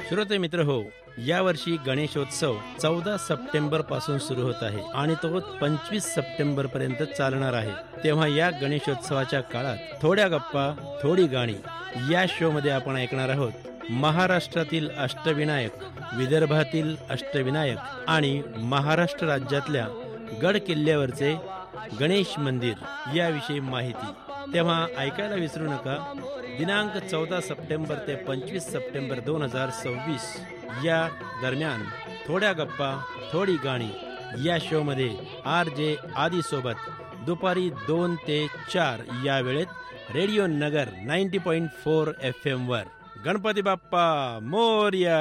श्रोते मित्र हो, यावर्षी गणेशोत्सव 14 सप्टेंबर पासून सुरू होत आहे आणि तो 25 सप्टेंबर पर्यंत चालणार आहे. तेव्हा या गणेशोत्सवाच्या काळात थोड्या गप्पा थोडी गाणी या शो मध्ये आपण ऐकणार आहोत महाराष्ट्रातील अष्टविनायक, विदर्भातील अष्टविनायक आणि महाराष्ट्र राज्यातल्या गड किल्ल्यावरचे गणेश मंदिर याविषयी माहिती. तेव्हा ऐकायला विसरू नका. दिनांक 14 सप्टेंबर ते 25 सप्टेंबर 2026 या दरम्यान थोड्या गप्पा थोडी गाणी या शो मध्ये RJ आदी सोबत दुपारी 2 ते 4 या वेळेत रेडिओ नगर 90.4 FM वर. गणपती बाप्पा मोरया.